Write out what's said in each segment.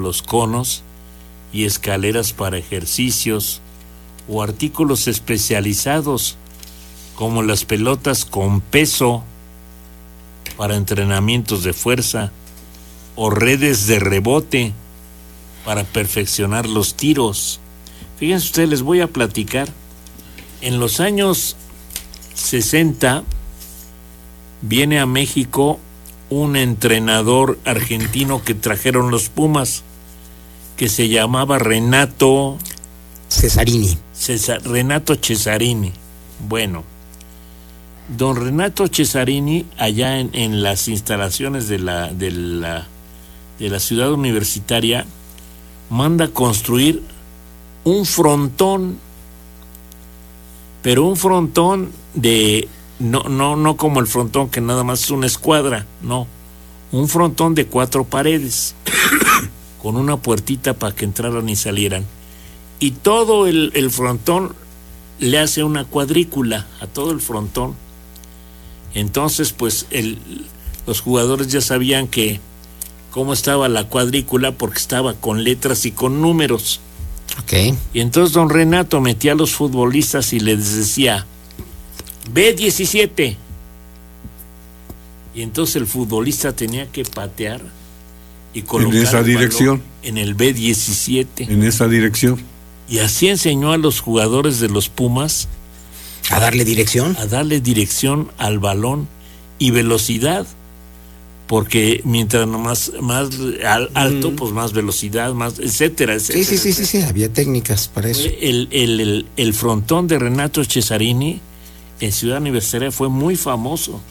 los conos y escaleras para ejercicios o artículos especializados como las pelotas con peso para entrenamientos de fuerza o redes de rebote para perfeccionar los tiros. Fíjense ustedes, les voy a platicar. En los años 60 viene a México un entrenador argentino que trajeron los Pumas, que se llamaba Renato Cesarini. Renato Cesarini. Bueno, don Renato Cesarini, allá en las instalaciones de la ciudad universitaria, manda construir un frontón, pero un frontón de no como el frontón que nada más es una escuadra, no, un frontón de 4 paredes con una puertita para que entraran y salieran, y todo el frontón le hace una cuadrícula a todo el frontón. Entonces pues los jugadores ya sabían que cómo estaba la cuadrícula, porque estaba con letras y con números. Okay. Y entonces don Renato metía a los futbolistas y les decía B17, y entonces el futbolista tenía que patear y colocar en esa dirección, en el B17, en esa dirección, y así enseñó a los jugadores de los Pumas a darle dirección al balón y velocidad, porque mientras más alto, pues más velocidad, más etcétera, etcétera. Sí, había técnicas para eso. El frontón de Renato Cesarini en Ciudad Universitaria fue muy famoso.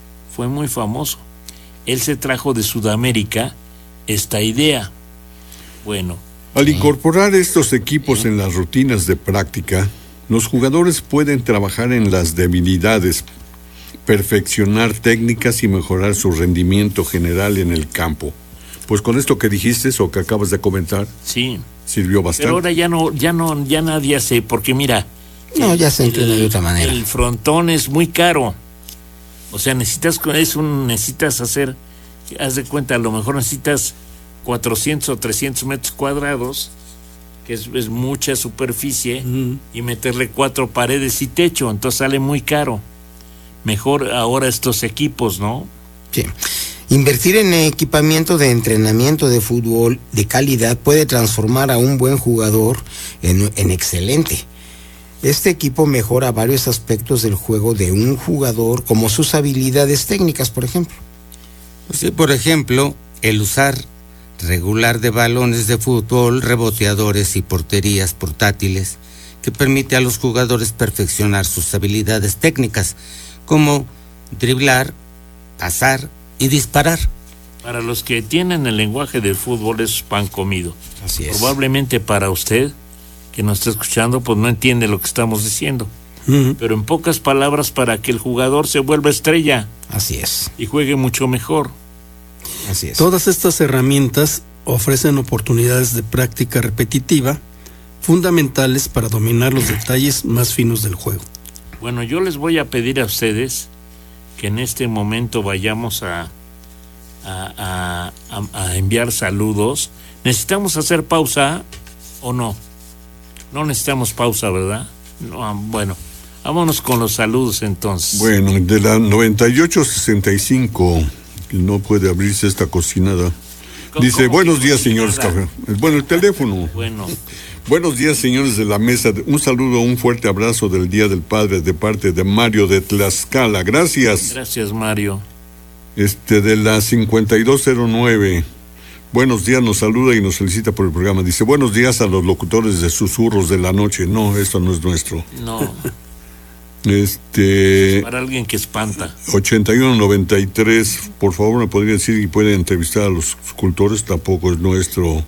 Él se trajo de Sudamérica esta idea. Bueno, al incorporar estos equipos en las rutinas de práctica, los jugadores pueden trabajar en las debilidades, perfeccionar técnicas y mejorar su rendimiento general en el campo. Pues con esto que dijiste o que acabas de comentar, sí, sirvió bastante. Pero ahora ya nadie hace, porque mira, ya se entrena de otra manera. El frontón es muy caro. O sea, necesitas hacer, haz de cuenta, a lo mejor necesitas 400 o 300 metros cuadrados, que es mucha superficie, y meterle 4 paredes y techo, entonces sale muy caro. Mejor ahora estos equipos, ¿no? Sí. Invertir en equipamiento de entrenamiento de fútbol de calidad puede transformar a un buen jugador en excelente. Este equipo mejora varios aspectos del juego de un jugador, como sus habilidades técnicas, por ejemplo. Sí, por ejemplo, el usar regular de balones de fútbol, reboteadores y porterías portátiles, que permite a los jugadores perfeccionar sus habilidades técnicas, como driblar, pasar y disparar. Para los que tienen el lenguaje del fútbol es pan comido. Así es. Probablemente para usted, que nos está escuchando, pues no entiende lo que estamos diciendo. Pero en pocas palabras, para que el jugador se vuelva estrella. Así es. Y juegue mucho mejor. Así es. Todas estas herramientas ofrecen oportunidades de práctica repetitiva fundamentales para dominar los detalles más finos del juego. Bueno, yo les voy a pedir a ustedes que en este momento vayamos a enviar saludos. ¿Necesitamos hacer pausa o no? No necesitamos pausa, ¿verdad? No, bueno, vámonos con los saludos entonces. Bueno, de la 9865, no puede abrirse esta cocinada. Dice, buenos días, señores café. Bueno, el teléfono. Bueno. Buenos días, señores de la mesa. Un saludo, un fuerte abrazo del Día del Padre de parte de Mario de Tlaxcala. Gracias. Gracias, Mario. De la 5209. Buenos días, nos saluda y nos felicita por el programa. Dice, buenos días a los locutores de Susurros de la Noche. No, esto no es nuestro. No. Para alguien que espanta. 8193, por favor, me podría decir y puede entrevistar a los cultores, tampoco es nuestro.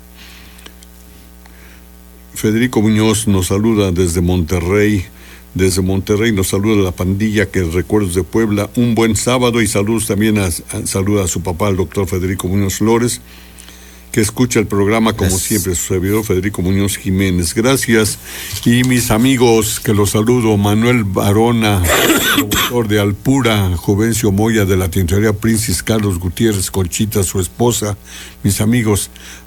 Federico Muñoz nos saluda desde Monterrey. Desde Monterrey nos saluda la pandilla que Recuerdos de Puebla. Un buen sábado y saludos también saluda a su papá, el doctor Federico Muñoz Flores, que escucha el programa como siempre, su servidor Federico Muñoz Jiménez. Gracias. Y mis amigos, que los saludo, Manuel Barona, productor de Alpura, Jovencio Moya de la Tintorería Princes, Carlos Gutiérrez, Conchita, su esposa, mis amigos